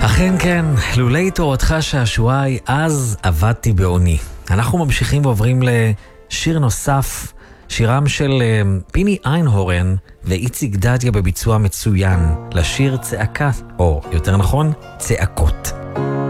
אכן כן, לולי תורתך שעשועי, אז עבדתי בעוני. אנחנו ממשיכים ועוברים לשיר נוסף, שירם של פיני איינהורן ואיציק דדיה בביצוע מצוין, לשיר צעקה, או יותר נכון, צעקות.